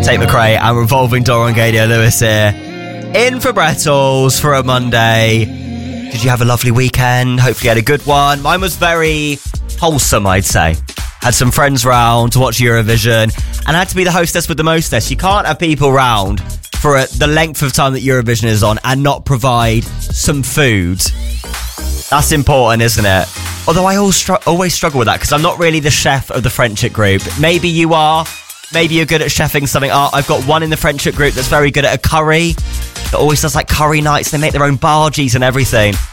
Tate McRae and Revolving Door on Gadio Lewis here. In for Brettles for a Monday. Did you have a lovely weekend? Hopefully you had a good one. Mine was very wholesome, I'd say. Had some friends round to watch Eurovision, and I had to be the hostess with the mostess. You can't have people round for the length of time that Eurovision is on and not provide some food. That's important, isn't it? Although I always struggle with that because I'm not really the chef of the friendship group. Maybe you are. Maybe you're good at chefing something up. I've got one in the friendship group that's very good at a curry. That always does like curry nights. They make their own bhajis and everything.